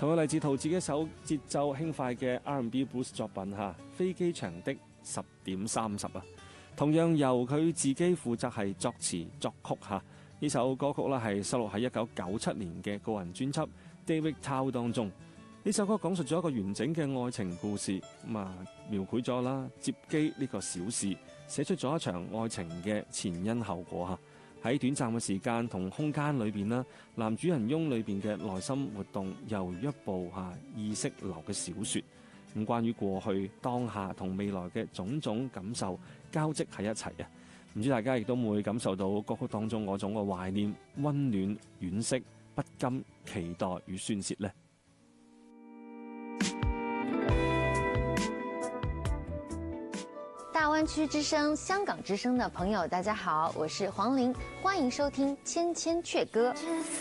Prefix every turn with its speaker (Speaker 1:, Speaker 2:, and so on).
Speaker 1: 同樣嚟自陶喆嘅一首節奏輕快嘅 R&B Blues 作品《飛機場的10點30》啊，同樣由佢自己負責係作詞作曲嚇。呢首歌曲呢係收錄喺1997年嘅個人專輯《David Tao》當中。呢首歌講述咗一個完整嘅愛情故事，描繪咗接機呢個小事，寫出咗一場愛情嘅前因後果嚇。喺短暫嘅時間同空間裏邊啦，男主人翁裏邊嘅內心活動猶如一部意識流嘅小説。咁關於過去、當下同未來嘅種種感受交織喺一齊啊！唔知大家亦都會感受到歌曲當中嗰種嘅懷念、溫暖、惋惜、不甘、期待與宣泄呢？
Speaker 2: 大灣區之聲、香港之聲的朋友，大家好，我是黃玲，歡迎收聽《千千闕歌》。